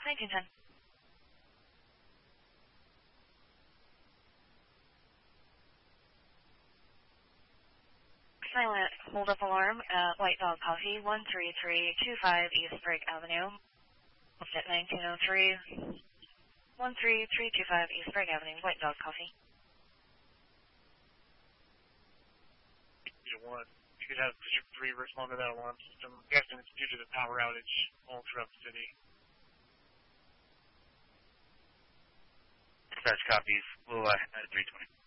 1910. Silent hold-up alarm at White Dog Coffee, 13325 East Brigg Avenue. At 1903, 13325 East Brigg Avenue, White Dog Coffee. You could have District 3 respond to that alarm system. I'm guessing it's due to the power outage all throughout the city. Dispatch copies, Blue at 320.